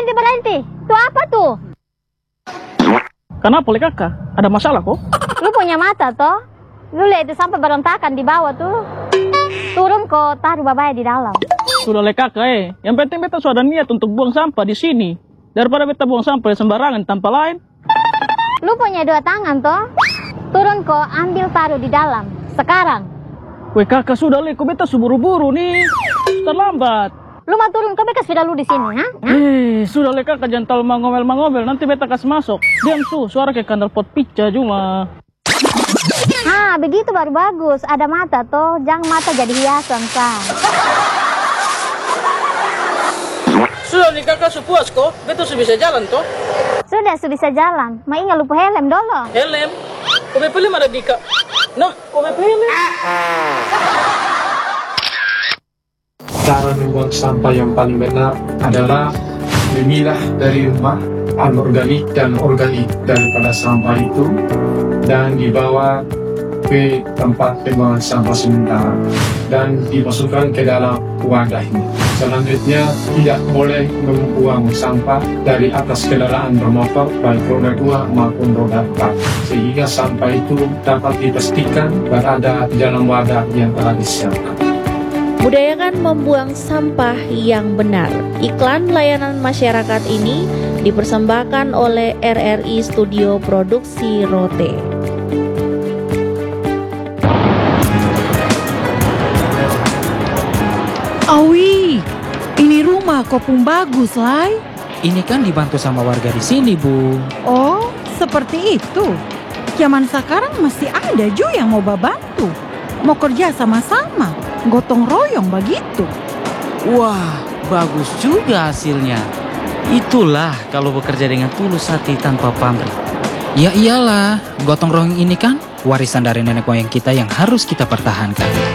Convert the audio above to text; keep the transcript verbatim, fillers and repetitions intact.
berhenti, berhenti. Tuh apa tuh? Kenapa le kakak? Ada masalah kok? Lu punya mata toh? Lu lihat itu sampai berontakan di bawah tuh. Turun kok, taruh babaya di dalam. Sudah le kakak eh. Yang penting beta sudah ada niat untuk buang sampah di sini. Daripada beta buang sampah sembarangan tanpa lain. Lu punya dua tangan toh? Turun kok, ambil taruh di dalam. Sekarang. Weh kakak sudah le, kok beta suburu-buru nih. Terlambat. Lu mau turun, kok bekas sudah lu di sini, ha? Eh, sudah le kakak, jangan terlalu mangomel-mangomel. Nanti beta kasih masuk. Diam su, suara kayak kandal pot pica cuma. Ah, begitu baru bagus. Ada mata toh, jangan mata jadi hiasan, kan? Sudah nih kakak sepuas kok, beta sudah bisa jalan toh? Sudah, sudah bisa jalan. Ma ingat lupa helm dulu. Helm? Kok beta helm ada di kak? Nah, kok beta helm? Cara membuang sampah yang paling benar adalah memilah dari rumah anorganik dan organik daripada sampah itu dan dibawa ke tempat pembuangan sampah sementara dan dimasukkan ke dalam wadah ini. Selanjutnya, tidak boleh membuang sampah dari atas kendaraan bermotor baik roda dua maupun roda empat sehingga sampah itu dapat dipastikan berada di dalam wadah yang telah disiapkan. Budayakan membuang sampah yang benar. Iklan layanan masyarakat ini dipersembahkan oleh R R I Studio Produksi Rote. Awi, ini rumah kopung bagus, Lai. Ini kan dibantu sama warga di sini, Bu. Oh, seperti itu. Zaman sekarang masih ada juga yang mau bantu. Mau kerja sama-sama, gotong royong begitu. Wah, bagus juga hasilnya. Itulah kalau bekerja dengan tulus hati tanpa pamrih. Ya iyalah, gotong royong ini kan warisan dari nenek moyang kita yang harus kita pertahankan.